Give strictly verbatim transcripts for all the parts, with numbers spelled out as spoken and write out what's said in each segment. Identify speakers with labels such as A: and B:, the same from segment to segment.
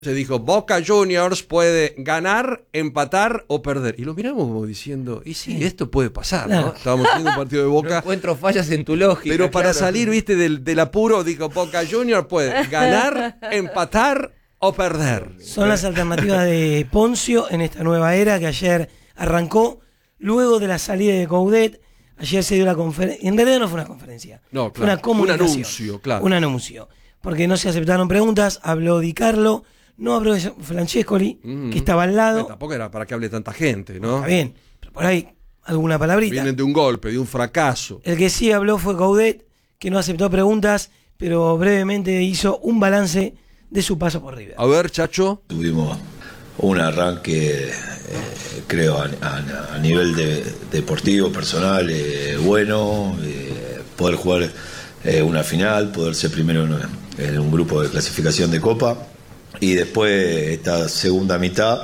A: Se dijo, Boca Juniors puede ganar, empatar o perder. Y lo miramos como diciendo, y sí, esto puede pasar, ¿no?
B: Claro.
A: Estábamos viendo un partido de Boca.
C: No encuentro fallas en tu lógica.
A: Pero para
C: claro.
A: salir, viste, del, del apuro, dijo, Boca Juniors puede ganar, empatar o perder.
B: Son las alternativas de Poncio en esta nueva era que ayer arrancó. Luego de la salida de Coudet, ayer se dio la conferencia. En realidad no fue una conferencia.
A: No, claro.
B: Fue una comunicación.
A: Un anuncio, claro.
B: Un anuncio. Porque no se aceptaron preguntas, habló Di Carlo. No habló de Francescoli, mm-hmm. que estaba al lado.
A: Bueno, tampoco era para que hable tanta gente, ¿no?
B: Está bien, pero por ahí alguna palabrita.
A: Vienen de un golpe, de un fracaso.
B: El que sí habló fue Coudet, que no aceptó preguntas, pero brevemente hizo un balance de su paso por River.
A: A ver, Chacho.
D: Tuvimos un arranque, eh, creo, a, a, a nivel de, deportivo, personal, eh, bueno, eh, poder jugar eh, una final, poder ser primero en, en un grupo de clasificación de Copa. Y después esta segunda mitad,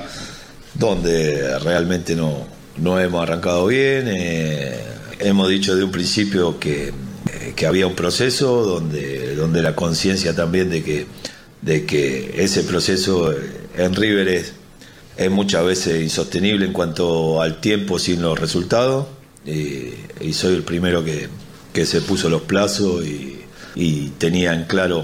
D: donde realmente no, no hemos arrancado bien. Eh, hemos dicho de un principio que, eh, que había un proceso donde, donde la conciencia también de que, de que ese proceso en River es, es muchas veces insostenible en cuanto al tiempo sin los resultados. Y, y soy el primero que, que se puso los plazos y, y tenía en claro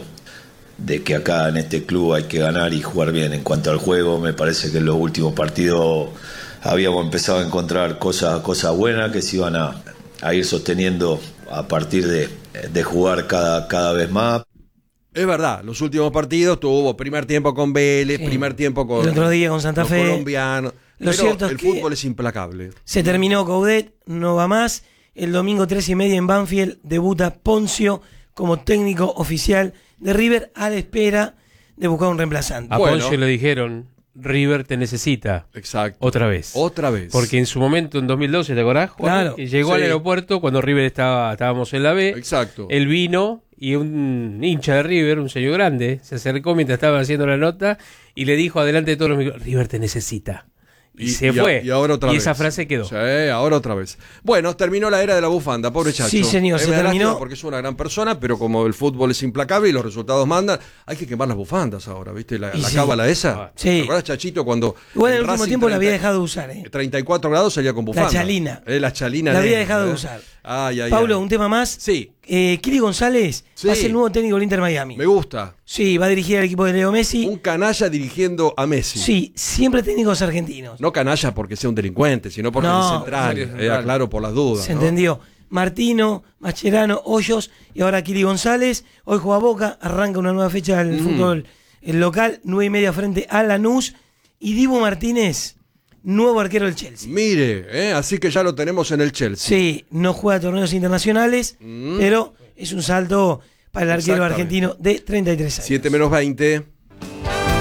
D: de que acá en este club hay que ganar y jugar bien. En cuanto al juego, me parece que en los últimos partidos habíamos empezado a encontrar cosas, cosas buenas que se iban a, a ir sosteniendo a partir de, de jugar cada, cada vez más.
A: Es verdad, los últimos partidos tuvo primer tiempo con Vélez, sí. primer tiempo con
B: el otro día con Santa Fe,
A: colombiano.
B: Lo
A: pero
B: cierto es
A: el
B: que
A: fútbol es implacable.
B: Se terminó Coudet, no va más. El domingo tres y media en Banfield debuta Poncio como técnico oficial de River a la espera de buscar un reemplazante.
E: A
A: bueno.
E: Poncio le dijeron, River te necesita.
A: Exacto.
E: Otra vez.
A: Otra vez.
E: Porque en su momento, en dos mil doce, ¿te acordás, Juan?
B: Claro.
E: Llegó
A: Sí.
E: al aeropuerto cuando River estaba estábamos en la B.
A: Exacto.
E: Él vino y un hincha de River, un señor grande, se acercó mientras estaban haciendo la nota y le dijo adelante de todos los micrófonos, River te necesita. Y, y se
A: y
E: fue.
A: A, y ahora otra
E: y
A: vez.
E: esa frase quedó.
A: Sí, ahora otra vez. Bueno, terminó la era de la bufanda, pobre Chacho.
B: Sí, señor,
A: eh,
B: se
A: me da
B: terminó.
A: lástima porque es una gran persona, pero como el fútbol es implacable y los resultados mandan, hay que quemar las bufandas ahora, ¿viste? La,
B: Y
A: la
B: sí.
A: cábala esa.
B: Sí.
A: ¿Te acuerdas, Chachito, cuando
B: Igual en el último
A: Racing
B: tiempo la había
A: treinta
B: dejado de usar, ¿eh?
A: treinta y cuatro grados salía con bufanda.
B: La chalina.
A: Eh, la chalina.
B: La había
A: negra,
B: dejado
A: ¿eh?
B: de usar.
A: Ay, ay,
B: Pablo,
A: ay.
B: un tema más.
A: Sí.
B: Eh, Kili González
A: Sí.
B: va a ser el nuevo técnico del Inter Miami.
A: Me gusta.
B: Sí, va a dirigir al equipo de Leo Messi.
A: Un canalla dirigiendo a Messi.
B: Sí, siempre técnicos argentinos.
A: No canalla porque sea un delincuente, sino porque
B: No,
A: es central.
E: porque es
A: Eh,
E: central.
A: claro, por las dudas.
B: Se
A: ¿no?
B: entendió. Martino, Mascherano, Hoyos y ahora Kili González. Hoy juega Boca, arranca una nueva fecha del
A: Mm.
B: fútbol el local, nueve y media frente a Lanús. Y Dibu Martínez, nuevo arquero del Chelsea.
A: Mire, eh, así que ya lo tenemos en el Chelsea.
B: Sí, no juega torneos internacionales,
A: Mm.
B: pero es un salto para el arquero
A: Exactamente.
B: argentino de treinta y tres años.
A: siete menos veinte.